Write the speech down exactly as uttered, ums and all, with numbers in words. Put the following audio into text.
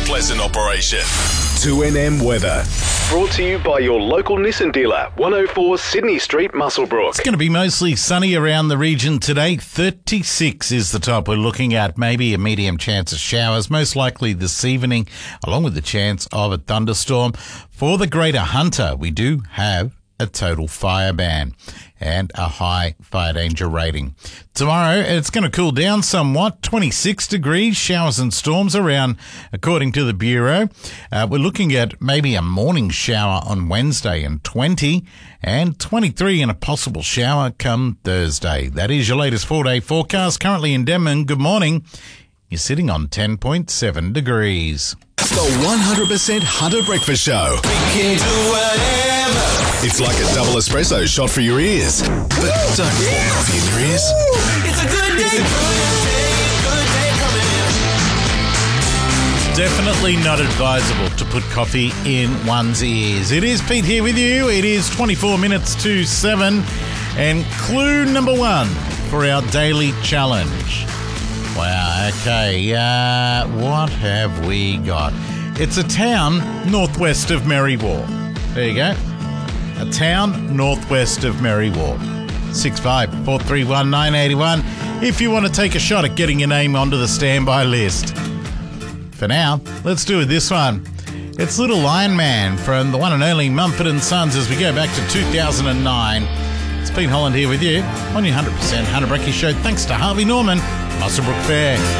pleasant operation. two N M weather. Brought to you by your local Nissan dealer, one oh four Sydney Street, Muswellbrook. It's going to be mostly sunny around the region today. thirty-six is the top we're looking at. Maybe a medium chance of showers, most likely this evening, along with the chance of a thunderstorm. For the Greater Hunter, we do have a total fire ban and a high fire danger rating. Tomorrow, it's going to cool down somewhat, twenty-six degrees, showers and storms around, according to the Bureau. Uh, we're looking at maybe a morning shower on Wednesday and twenty, and twenty-three and a possible shower come Thursday. That is your latest four-day forecast. Currently in Denman, good morning. You're sitting on ten point seven degrees. The one hundred percent Hunter Breakfast Show. We can do whatever. It's like a double espresso shot for your ears. But don't pour coffee in your ears. It's a good day, good day, good day coming in. Definitely not advisable to put coffee in one's ears. It is Pete here with you. It is twenty-four minutes to seven. And clue number one for our daily challenge. Wow, okay, uh, what have we got? It's a town northwest of Merriwar. There you go. A town northwest of Merriwar. six five four three one nine eight one if you want to take a shot at getting your name onto the standby list. For now, let's do it this one. It's Little Lion Man from the one and only Mumford and Sons as we go back to two thousand nine. It's Pete Holland here with you on your one hundred percent Hunter Breakfast Show, thanks to Harvey Norman, Muswellbrook Fair.